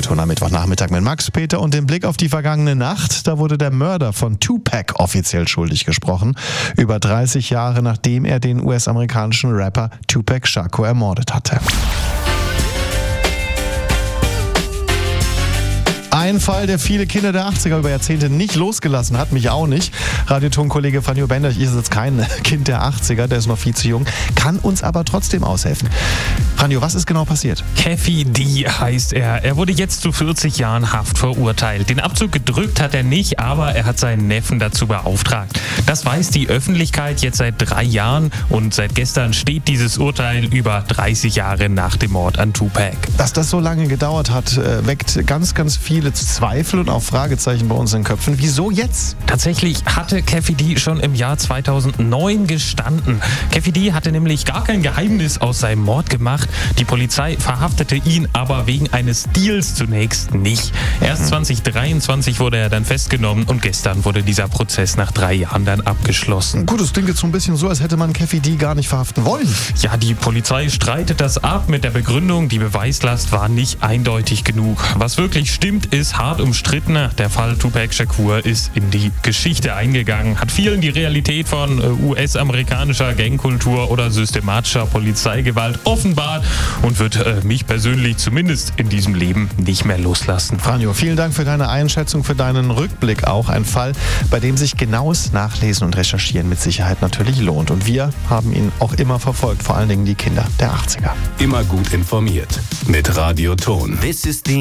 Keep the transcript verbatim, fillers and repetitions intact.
Radioton am Mittwochnachmittag mit Max, Peter und dem Blick auf die vergangene Nacht. Da wurde der Mörder von Tupac offiziell schuldig gesprochen. Über dreißig Jahre nachdem er den U S-amerikanischen Rapper Tupac Shakur ermordet hatte. Ein Fall, der viele Kinder der achtziger über Jahrzehnte nicht losgelassen hat, mich auch nicht. Radioton-Kollege Franjo Bender, ich ist jetzt kein Kind der achtziger, der ist noch viel zu jung, kann uns aber trotzdem aushelfen. Franjo, was ist genau passiert? Keffe D heißt er. Er wurde jetzt zu vierzig Jahren Haft verurteilt. Den Abzug gedrückt hat er nicht, aber er hat seinen Neffen dazu beauftragt. Das weiß die Öffentlichkeit jetzt seit drei Jahren und seit gestern steht dieses Urteil über dreißig Jahre nach dem Mord an Tupac. Dass das so lange gedauert hat, weckt ganz, ganz viele Zweifel und auch Fragezeichen bei uns in den Köpfen. Wieso jetzt? Tatsächlich hatte Keffe D schon im Jahr zweitausendneun gestanden. Keffe D hatte nämlich gar kein Geheimnis aus seinem Mord gemacht. Die Polizei verhaftete ihn aber wegen eines Deals zunächst nicht. Erst zwanzig dreiundzwanzig wurde er dann festgenommen und gestern wurde dieser Prozess nach drei Jahren dann abgeschlossen. Gut, es klingt jetzt so ein bisschen so, als hätte man Keffe D gar nicht verhaften wollen. Ja, die Polizei streitet das ab mit der Begründung, die Beweislast war nicht eindeutig genug. Was wirklich stimmt, ist hart umstritten. Der Fall Tupac Shakur ist in die Geschichte eingegangen, hat vielen die Realität von U S-amerikanischer Gangkultur oder systematischer Polizeigewalt offenbart und wird äh, mich persönlich zumindest in diesem Leben nicht mehr loslassen. Franjo, vielen Dank für deine Einschätzung, für deinen Rückblick auch. Ein Fall, bei dem sich genaues Nachlesen und Recherchieren mit Sicherheit natürlich lohnt. Und wir haben ihn auch immer verfolgt, vor allen Dingen die Kinder der achtziger. Immer gut informiert mit Radioton. This is the